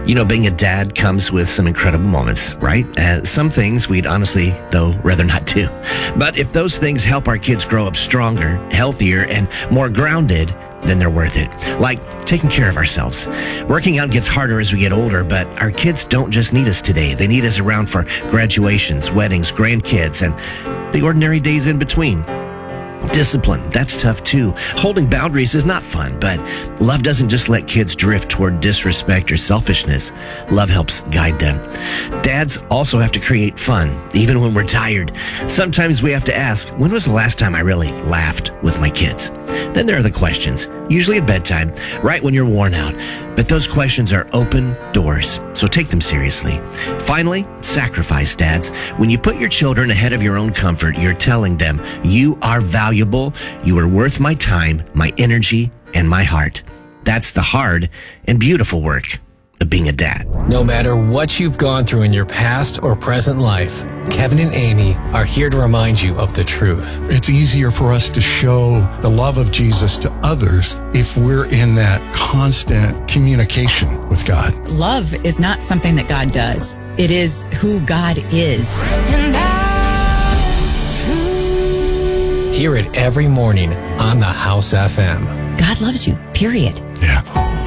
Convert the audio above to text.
Being a dad comes with some incredible moments, right? Some things we'd honestly, though, rather not do. But if those things help our kids grow up stronger, healthier, and more grounded, then they're worth it. Like taking care of ourselves. Working out gets harder as we get older, but our kids don't just need us today. They need us around for graduations, weddings, grandkids, and the ordinary days in between. Discipline, that's tough too. Holding boundaries is not fun, but love doesn't just let kids drift toward disrespect or selfishness. Love helps guide them. Dads also have to create fun, even when we're tired. Sometimes we have to ask, when was the last time I really laughed with my kids? Then there are the questions, usually at bedtime, right when you're worn out. But those questions are open doors, so take them seriously. Finally, sacrifice, dads. When you put your children ahead of your own comfort, you're telling them, you are valuable, you are worth my time, my energy, and my heart. That's the hard and beautiful work of being a dad. No matter what you've gone through in your past or present life, Kevin and Amy are here to remind you of the truth. It's easier for us to show the love of Jesus to others if we're in that constant communication with God. Love is not something that God does. It is who God is. And that's the truth. Hear it every morning on the House FM. God loves you, period. Yeah.